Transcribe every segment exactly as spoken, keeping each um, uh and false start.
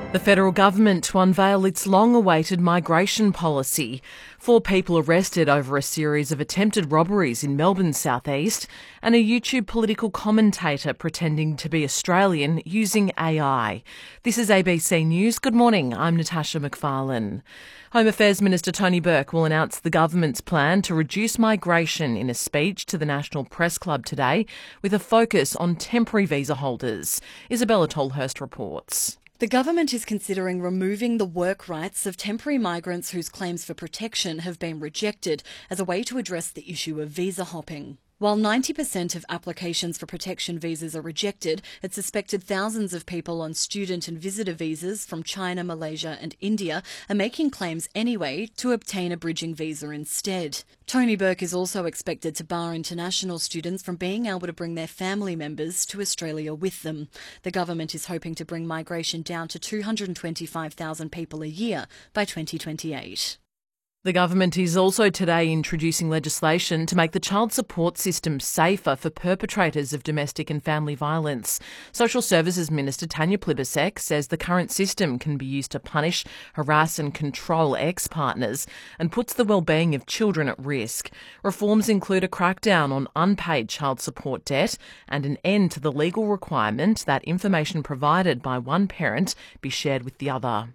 The federal government to unveil its long-awaited migration policy. Four people arrested over a series of attempted robberies in Melbourne's southeast, and a YouTube political commentator pretending to be Australian using A I. This is A B C News. Good morning, I'm Natasha McFarlane. Home Affairs Minister Tony Burke will announce the government's plan to reduce migration in a speech to the National Press Club today, with a focus on temporary visa holders. Isabella Tolhurst reports. The government is considering removing the work rights of temporary migrants whose claims for protection have been rejected as a way to address the issue of visa hopping. While ninety percent of applications for protection visas are rejected, it's suspected thousands of people on student and visitor visas from China, Malaysia and India are making claims anyway to obtain a bridging visa instead. Tony Burke is also expected to bar international students from being able to bring their family members to Australia with them. The government is hoping to bring migration down to two hundred twenty-five thousand people a year by twenty twenty-eight. The government is also today introducing legislation to make the child support system safer for perpetrators of domestic and family violence. Social Services Minister Tanya Plibersek says the current system can be used to punish, harass and control ex-partners and puts the well-being of children at risk. Reforms include a crackdown on unpaid child support debt and an end to the legal requirement that information provided by one parent be shared with the other.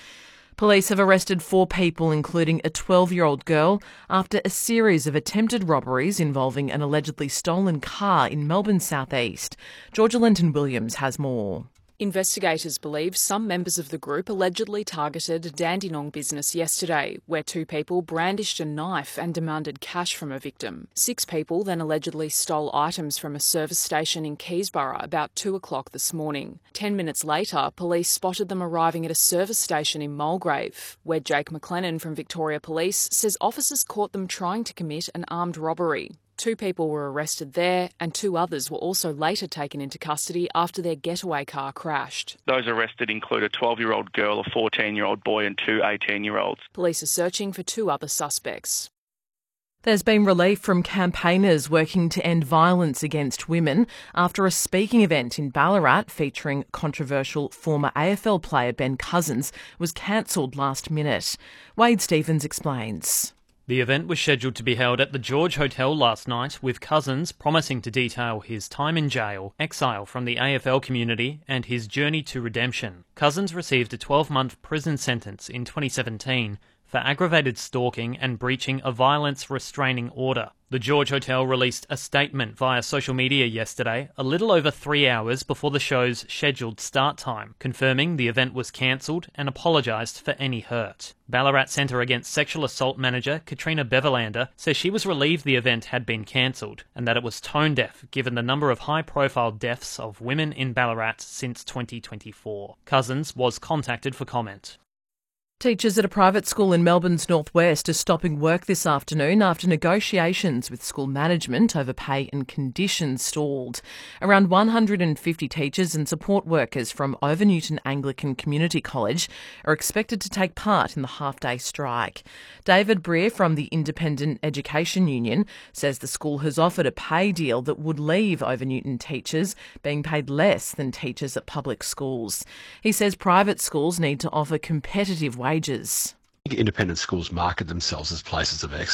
Police have arrested four people, including a twelve-year-old girl, after a series of attempted robberies involving an allegedly stolen car in Melbourne's southeast. Georgia Lenton-Williams has more. Investigators believe some members of the group allegedly targeted a Dandenong business yesterday, where two people brandished a knife and demanded cash from a victim. Six people then allegedly stole items from a service station in Keysborough about two o'clock this morning. Ten minutes later, police spotted them arriving at a service station in Mulgrave, where Jake McLennan from Victoria Police says officers caught them trying to commit an armed robbery. Two people were arrested there and two others were also later taken into custody after their getaway car crashed. Those arrested include a twelve-year-old girl, a fourteen-year-old boy and two eighteen-year-olds. Police are searching for two other suspects. There's been relief from campaigners working to end violence against women after a speaking event in Ballarat featuring controversial former A F L player Ben Cousins was cancelled last minute. Wade Stephens explains. The event was scheduled to be held at the George Hotel last night, with Cousins promising to detail his time in jail, exile from the A F L community and his journey to redemption. Cousins received a twelve-month prison sentence in twenty seventeen for aggravated stalking and breaching a violence restraining order. The George Hotel released a statement via social media yesterday, a little over three hours before the show's scheduled start time, confirming the event was cancelled and apologised for any hurt. Ballarat Centre Against Sexual Assault manager Katrina Beverlander says she was relieved the event had been cancelled and that it was tone-deaf given the number of high-profile deaths of women in Ballarat since twenty twenty-four. Cousins was contacted for comment. Teachers at a private school in Melbourne's northwest are stopping work this afternoon after negotiations with school management over pay and conditions stalled. Around one hundred fifty teachers and support workers from Overnewton Anglican Community College are expected to take part in the half-day strike. David Breer from the Independent Education Union says the school has offered a pay deal that would leave Overnewton teachers being paid less than teachers at public schools. He says private schools need to offer competitive wages. Independent schools market themselves as places of excellence.